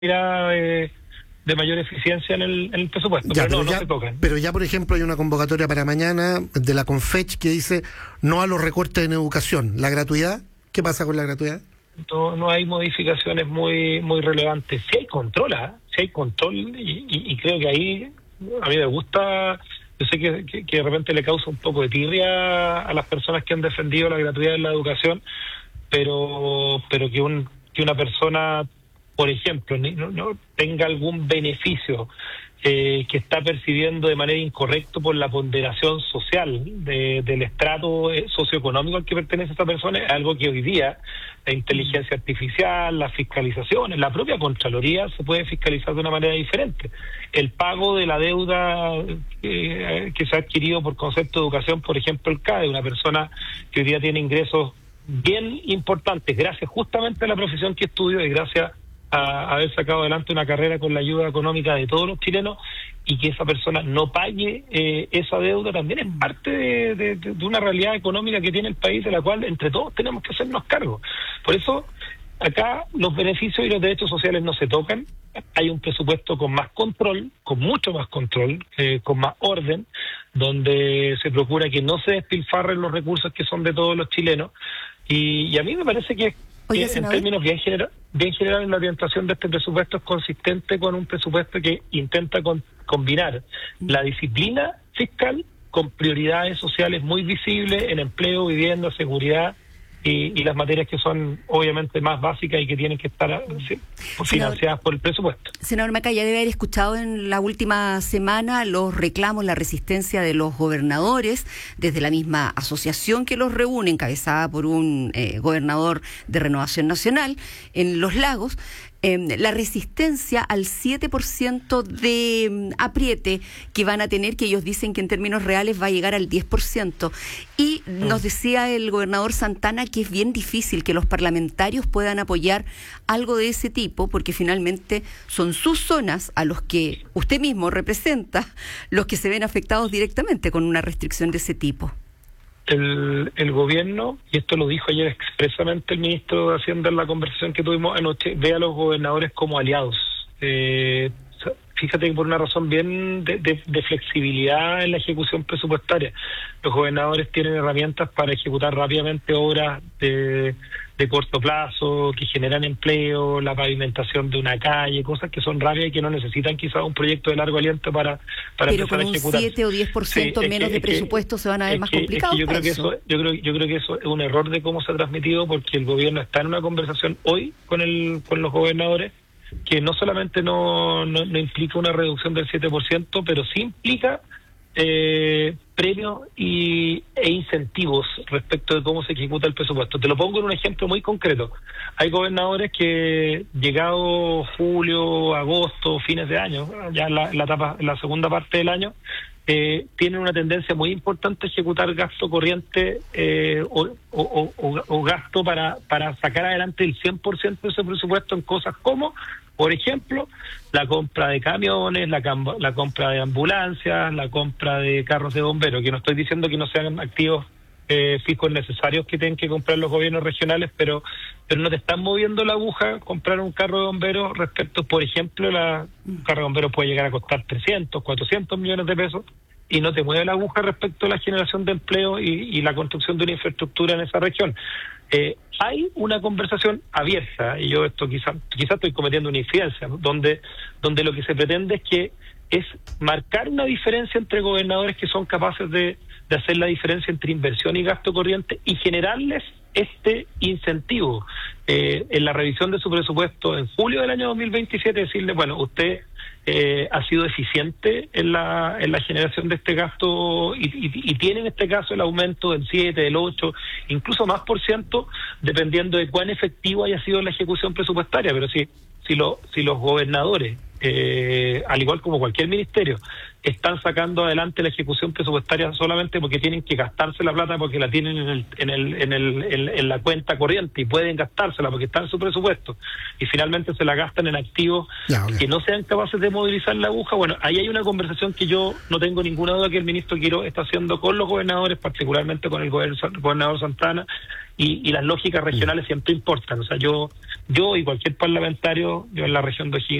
de mayor eficiencia en el presupuesto, Ya, pero no ya, se tocan. pero ya, por ejemplo, hay una convocatoria para mañana de la Confech que dice no a los recortes en educación. ¿La gratuidad? ¿Qué pasa con la gratuidad? No hay modificaciones muy relevantes. Si hay control, si hay control, y creo que ahí a mí me gusta. Yo sé que de repente le causa un poco de tirria a las personas que han defendido la gratuidad en la educación, pero que una persona, por ejemplo, no tenga algún beneficio que está percibiendo de manera incorrecta por la ponderación social del estrato socioeconómico al que pertenece esa persona, es algo que hoy día la inteligencia artificial, las fiscalizaciones, la propia Contraloría se puede fiscalizar de una manera diferente. El pago de la deuda que se ha adquirido por concepto de educación, por ejemplo, el CADE, una persona que hoy día tiene ingresos bien importantes, gracias justamente a la profesión que estudio y gracias a haber sacado adelante una carrera con la ayuda económica de todos los chilenos, y que esa persona no pague esa deuda también es parte de una realidad económica que tiene el país, de la cual entre todos tenemos que hacernos cargo. Por eso acá los beneficios y los derechos sociales no se tocan. Hay un presupuesto con más control, con mucho más control, con más orden, donde se procura que no se despilfarren los recursos que son de todos los chilenos, y a mí me parece que Oye, en términos bien general, la orientación de este presupuesto es consistente con un presupuesto que intenta combinar la disciplina fiscal con prioridades sociales muy visibles en empleo, vivienda, seguridad y las materias que son obviamente más básicas y que tienen que estar financiadas por el presupuesto. Senador Macaya, debe haber escuchado en la última semana los reclamos, la resistencia de los gobernadores, desde la misma asociación que los reúne, encabezada por un gobernador de Renovación Nacional en Los Lagos, la resistencia al 7% de apriete que van a tener, que ellos dicen que en términos reales va a llegar al 10%. Y nos decía el gobernador Santana que es bien difícil que los parlamentarios puedan apoyar algo de ese tipo, porque finalmente son sus zonas, a los que usted mismo representa, los que se ven afectados directamente con una restricción de ese tipo. El gobierno, y esto lo dijo ayer expresamente el ministro de Hacienda en la conversación que tuvimos anoche, ve a los gobernadores como aliados. Fíjate que por una razón bien de flexibilidad en la ejecución presupuestaria, los gobernadores tienen herramientas para ejecutar rápidamente obras de corto plazo, que generan empleo, la pavimentación de una calle, cosas que son rápidas y que no necesitan quizás un proyecto de largo aliento para pero empezar a ejecutar. Pero con un 7 o 10% menos de presupuesto se van a ver más complicados. Yo creo que eso es un error de cómo se ha transmitido, porque el gobierno está en una conversación hoy con los gobernadores que no solamente no implica una reducción del 7%, pero sí implica premios e incentivos respecto de cómo se ejecuta el presupuesto. Te lo pongo en un ejemplo muy concreto. Hay gobernadores que, llegado julio, agosto, fines de año, ya la segunda parte del año, tienen una tendencia muy importante a ejecutar gasto corriente o gasto para sacar adelante el 100% de ese presupuesto en cosas como, por ejemplo, la compra de camiones, la compra de ambulancias, la compra de carros de bomberos, que no estoy diciendo que no sean activos fijos necesarios que tienen que comprar los gobiernos regionales, pero no te están moviendo la aguja comprar un carro de bomberos respecto, por ejemplo, un carro de bomberos puede llegar a costar 300, 400 millones de pesos, y no te mueve la aguja respecto a la generación de empleo y la construcción de una infraestructura en esa región. Hay una conversación abierta, y yo esto quizá estoy cometiendo una infidencia, donde lo que se pretende es marcar una diferencia entre gobernadores que son capaces de hacer la diferencia entre inversión y gasto corriente y generarles este incentivo. En la revisión de su presupuesto en julio del año 2027, decirle, bueno, usted ha sido eficiente en la generación de este gasto y tiene en este caso el aumento del 7, del 8, incluso más por ciento, dependiendo de cuán efectivo haya sido la ejecución presupuestaria. Pero si los gobernadores al igual como cualquier ministerio, están sacando adelante la ejecución presupuestaria solamente porque tienen que gastarse la plata porque la tienen en la cuenta corriente y pueden gastársela porque está en su presupuesto y finalmente se la gastan en activos que no sean capaces de movilizar la aguja. Bueno, ahí hay una conversación que yo no tengo ninguna duda que el ministro Quirós está haciendo con los gobernadores, particularmente con el gobernador Santana, y las lógicas regionales siempre importan. O sea, yo y cualquier parlamentario, yo en la región de O'Higgins